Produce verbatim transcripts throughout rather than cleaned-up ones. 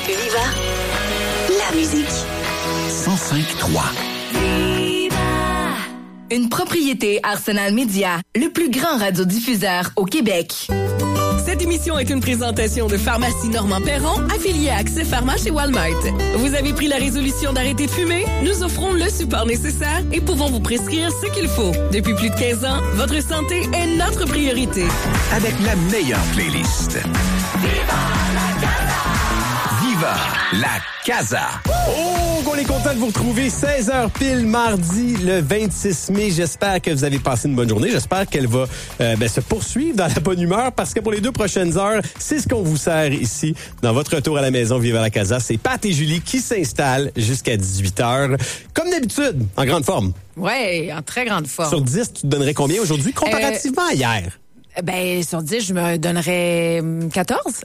Viva, la musique. cent cinq trois. Une propriété Arsenal Média, le plus grand radiodiffuseur au Québec. Cette émission est une présentation de Pharmacie Normand Perron, affiliée à Accès Pharma chez Walmart. Vous avez pris la résolution d'arrêter de fumer? Nous offrons le support nécessaire et pouvons vous prescrire ce qu'il faut. Depuis plus de quinze ans, votre santé est notre priorité. Avec la meilleure playlist. Viva la Casa! Viva la Casa! Oh, qu'on est content de vous retrouver. seize heures pile, mardi, le vingt-six mai. J'espère que vous avez passé une bonne journée. J'espère qu'elle va euh, ben, se poursuivre dans la bonne humeur parce que pour les deux prochaines heures, c'est ce qu'on vous sert ici dans votre retour à la maison Viva la Casa. C'est Pat et Julie qui s'installent jusqu'à dix-huit heures. Comme d'habitude, en grande forme. Oui, en très grande forme. Sur dix, tu te donnerais combien aujourd'hui comparativement euh... à hier? Ben, sur dix, je me donnerais quatorze.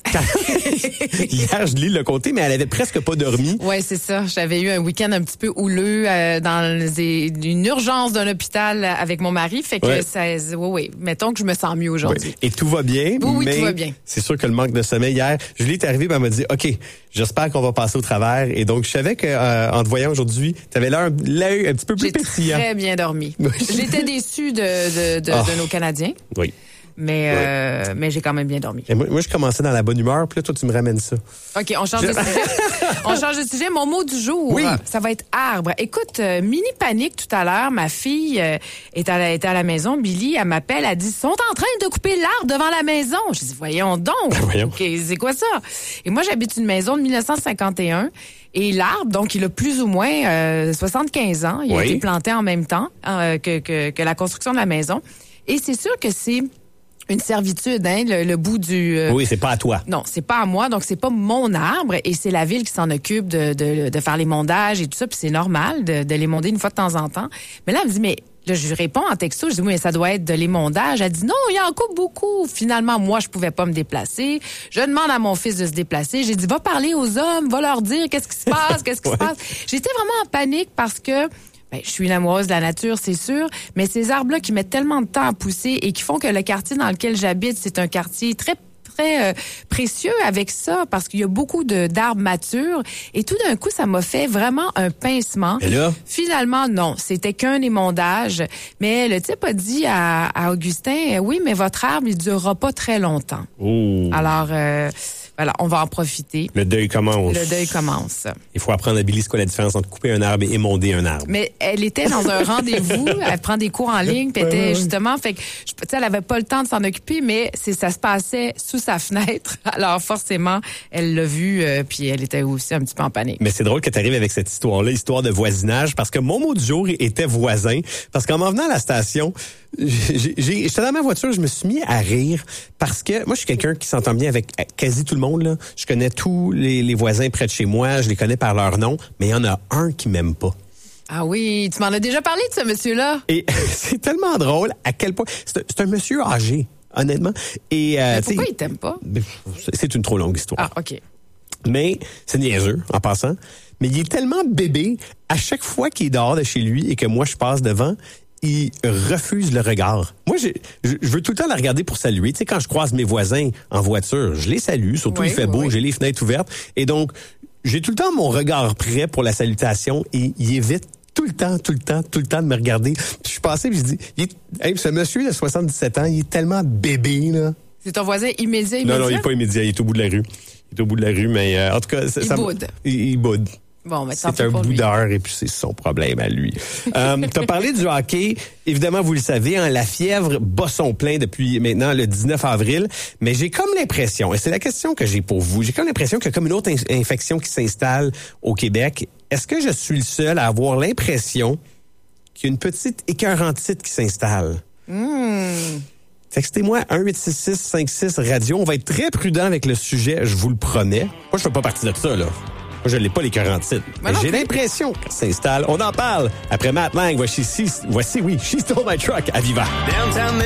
Hier, je lis le côté, mais elle avait presque pas dormi. Oui, c'est ça. J'avais eu un week-end un petit peu houleux euh, dans les, une urgence d'un hôpital avec mon mari. Fait que ouais. ça, oui, oui. Mettons que je me sens mieux aujourd'hui. Oui. Et tout va bien. Oui, oui, mais tout va bien. C'est sûr que le manque de sommeil hier, Julie est arrivée, ben, elle m'a dit, OK, j'espère qu'on va passer au travers. Et donc, je savais que, euh, en te voyant aujourd'hui, t'avais l'air, l'œil un petit peu plus J'ai pétillant. J'ai très bien dormi. J'étais déçue de, de, de, oh. de nos Canadiens. Oui. Mais, ouais. euh, mais j'ai quand même bien dormi. Et moi, moi, je commençais dans la bonne humeur, puis là, toi, tu me ramènes ça. OK, on change je... de sujet. On change de sujet. Mon mot du jour, oui. ça va être arbre. Écoute, euh, mini panique tout à l'heure. Ma fille euh, est, à la, est à la maison. Billy, elle m'appelle, elle dit, ils sont en train de couper l'arbre devant la maison. Je dis, voyons donc. Ben, voyons. OK, c'est quoi ça? Et moi, j'habite une maison de dix-neuf cent cinquante et un. Et l'arbre, donc, il a plus ou moins euh, soixante-quinze ans. Il oui. a été planté en même temps euh, que, que, que la construction de la maison. Et c'est sûr que c'est une servitude, hein, le, le bout du... Euh... Oui, c'est pas à toi. Non, c'est pas à moi, donc c'est pas mon arbre, et c'est la ville qui s'en occupe de, de, de faire les mondages et tout ça, puis c'est normal de, de les monder une fois de temps en temps. Mais là, elle me dit, mais là, je lui réponds en texto, je dis, oui, mais ça doit être de l'émondage. Elle dit, non, il en coupe beaucoup. Finalement, moi, je pouvais pas me déplacer. Je demande à mon fils de se déplacer. J'ai dit, va parler aux hommes, va leur dire qu'est-ce qui se passe, qu'est-ce qui ouais. se passe. J'étais vraiment en panique parce que ben, je suis une amoureuse de la nature, c'est sûr, mais ces arbres-là qui mettent tellement de temps à pousser et qui font que le quartier dans lequel j'habite, c'est un quartier très très euh, précieux avec ça parce qu'il y a beaucoup de d'arbres matures et tout d'un coup ça m'a fait vraiment un pincement. Et là? Finalement non, c'était qu'un émondage, mais le type a dit à, à Augustin, oui mais votre arbre il durera pas très longtemps. Ouh. Alors euh, voilà, on va en profiter. Le deuil commence. Le deuil commence. Il faut apprendre à Billy ce qu'est la différence entre couper un arbre et émonder un arbre. Mais elle était dans un rendez-vous, elle prend des cours en ligne, puis elle était justement, fait que, tu sais, elle avait pas le temps de s'en occuper, mais c'est, ça se passait sous sa fenêtre. Alors forcément, elle l'a vu, euh, puis elle était aussi un petit peu en panique. Mais c'est drôle que tu arrives avec cette histoire-là, histoire de voisinage, parce que mon mot du jour était voisin, parce qu'en m'en venant à la station, j'ai, j'ai, j'étais dans ma voiture, je me suis mis à rire parce que moi, je suis quelqu'un qui s'entend bien avec quasi tout le monde, là. Je connais tous les, les voisins près de chez moi, je les connais par leur nom, mais il y en a un qui m'aime pas. Ah oui, tu m'en as déjà parlé de ce monsieur-là. Et c'est tellement drôle à quel point... C'est, c'est un monsieur âgé, honnêtement. Et, euh, mais pourquoi il t'aime pas? C'est une trop longue histoire. Ah, OK. Mais c'est niaiseux, en passant. Mais il est tellement bébé, à chaque fois qu'il est dehors de chez lui et que moi, je passe devant... il refuse le regard. Moi, je, je veux tout le temps la regarder pour saluer. Tu sais, quand je croise mes voisins en voiture, je les salue. Surtout, oui, il fait beau, oui. J'ai les fenêtres ouvertes. Et donc, j'ai tout le temps mon regard prêt pour la salutation et il évite tout le temps, tout le temps, tout le temps de me regarder. Puis je suis passé et je dis, il est, hey, ce monsieur de soixante-dix-sept ans, il est tellement bébé, là. C'est ton voisin immédiat, immédiat? Non, non, il est pas immédiat. Il est au bout de la rue. Il est au bout de la rue, mais euh, en tout cas... Ça, il ça, boude. Il, il boude. Bon, mais c'est un boudeur et puis c'est son problème à lui. euh, t'as parlé du hockey. Évidemment, vous le savez, hein, la fièvre bat son plein depuis maintenant le dix-neuf avril. Mais j'ai comme l'impression, et c'est la question que j'ai pour vous, j'ai comme l'impression qu'il y a comme une autre in- infection qui s'installe au Québec. Est-ce que je suis le seul à avoir l'impression qu'il y a une petite écœurantite qui s'installe? Mmh. Textez-moi un huit six six cinq six radio. On va être très prudent avec le sujet, je vous le promets. Moi, je fais pas partie de ça, là. Moi, je l'ai pas, les quarante-six. Mais j'ai l'impression qu'elle s'installe. On en parle après Matt Lang. Voici, voici oui, She Stole My Truck à Viva. Downtown